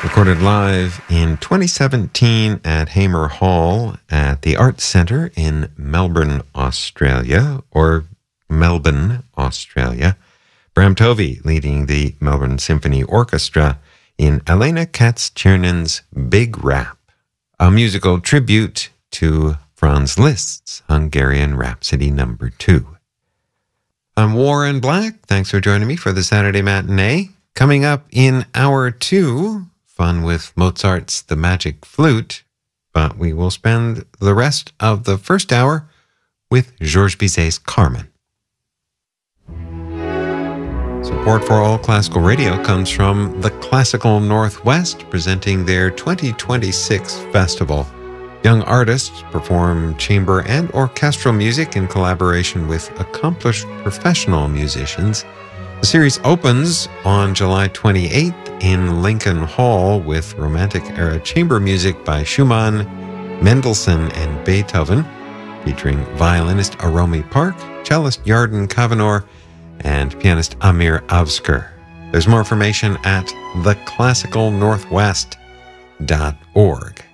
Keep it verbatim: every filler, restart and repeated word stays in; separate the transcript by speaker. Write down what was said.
Speaker 1: Recorded live in twenty seventeen at Hamer Hall at the Arts Centre in Melbourne, Australia, or Melbourne, Australia. Bram Tovey leading the Melbourne Symphony Orchestra in Elena Katz-Chernyn's Big Rap, a musical tribute to Franz Liszt's Hungarian Rhapsody number two. I'm Warren Black. Thanks for joining me for the Saturday Matinee. Coming up in hour two, fun with Mozart's The Magic Flute, but we will spend the rest of the first hour with Georges Bizet's Carmen. Support for All Classical Radio comes from the Classical Northwest, presenting their twenty twenty-six festival. Young artists perform chamber and orchestral music in collaboration with accomplished professional musicians. The series opens on July twenty-eighth in Lincoln Hall with Romantic-era chamber music by Schumann, Mendelssohn, and Beethoven, featuring violinist Aromi Park, cellist Yarden Kavanagh, and pianist Amir Avsker. There's more information at the classical northwest dot org.